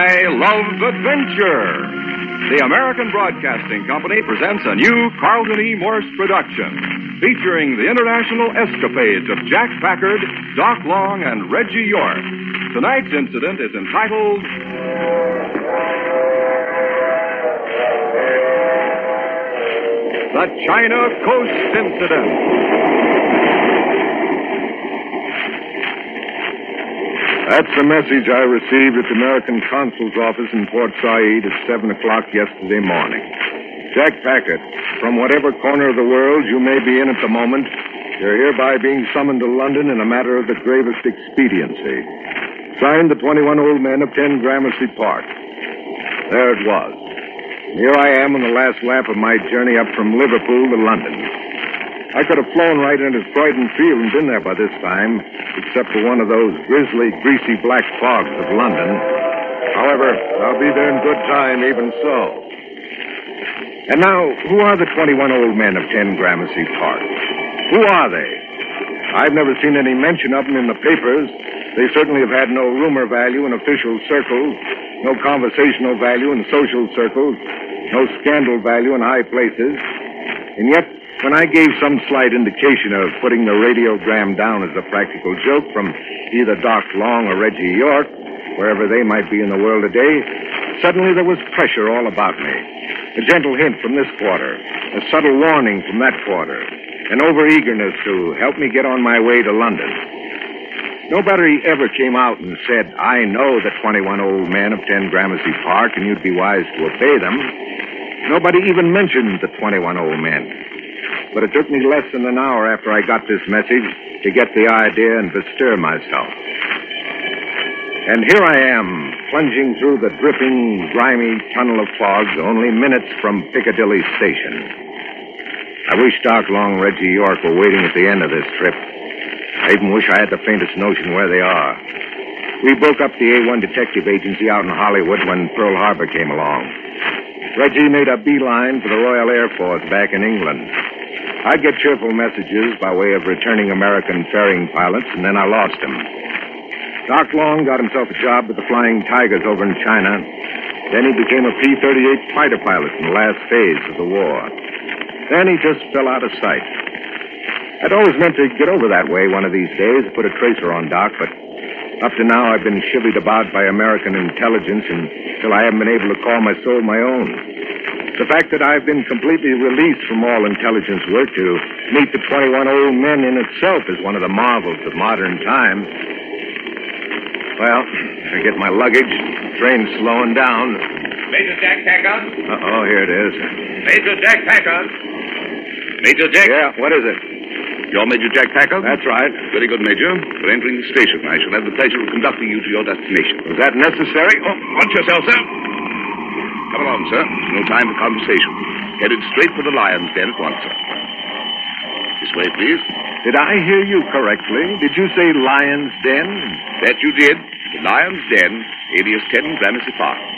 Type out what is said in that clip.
I love adventure. The American Broadcasting Company presents a new Carlton E. Morse production featuring the international escapades of Jack Packard, Doc Long, and Reggie York. Tonight's incident is entitled The China Coast Incident. That's the message I received at the American Consul's office in Port Said at 7 o'clock yesterday morning. Jack Packard, from whatever corner of the world you may be in at the moment, you're hereby being summoned to London in a matter of the gravest expediency. Signed, the 21 old men of 10 Gramercy Park. There it was. Here I am on the last lap of my journey up from Liverpool to London. I could have flown right into Croydon Field and been there by this time, except for one of those grisly, greasy black fogs of London. However, I'll be there in good time, even so. And now, who are the 21 old men of 10 Gramercy Park? Who are they? I've never seen any mention of them in the papers. They certainly have had no rumor value in official circles, no conversational value in social circles, no scandal value in high places. And yet, when I gave some slight indication of putting the radiogram down as a practical joke from either Doc Long or Reggie York, wherever they might be in the world today, suddenly there was pressure all about me. A gentle hint from this quarter, a subtle warning from that quarter, an over-eagerness to help me get on my way to London. Nobody ever came out and said, I know the 21 old men of 10 Gramercy Park and you'd be wise to obey them. Nobody even mentioned the 21 old men. But it took me less than an hour after I got this message to get the idea and bestir myself. And here I am, plunging through the dripping, grimy tunnel of fog, only minutes from Piccadilly Station. I wish Doc Long and Reggie York were waiting at the end of this trip. I even wish I had the faintest notion where they are. We broke up the A1 detective agency out in Hollywood when Pearl Harbor came along. Reggie made a beeline for the Royal Air Force back in England. I'd get cheerful messages by way of returning American ferrying pilots, and then I lost him. Doc Long got himself a job with the Flying Tigers over in China. Then he became a P-38 fighter pilot in the last phase of the war. Then he just fell out of sight. I'd always meant to get over that way one of these days, put a tracer on Doc, but up to now I've been chivied about by American intelligence until I haven't been able to call my soul my own. The fact that I've been completely released from all intelligence work to meet the 21 old men in itself is one of the marvels of modern times. Well, I get my luggage. The train's slowing down. Major Jack Packard? Uh-oh, here it is. Major Jack Packard? Major Jack? Yeah, what is it? You're Major Jack Packard? That's right. Very good, Major. We're entering the station. I shall have the pleasure of conducting you to your destination. Was that necessary? Oh, watch yourself, sir. Come along, sir. No time for conversation. Headed straight for the Lion's Den at once, sir. This way, please. Did I hear you correctly? Did you say Lion's Den? That you did. The Lion's Den, alias 10 Gramercy Park.